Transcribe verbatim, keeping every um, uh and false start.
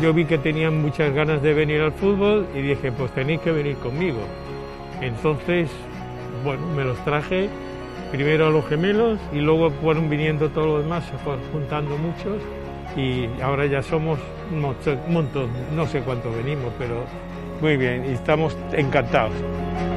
yo vi que tenían muchas ganas de venir al fútbol y dije, pues tenéis que venir conmigo. Entonces, bueno, me los traje primero a los gemelos y luego fueron viniendo todos los demás, se fueron juntando muchos y ahora ya somos un montón, no sé cuánto venimos, pero muy bien y estamos encantados.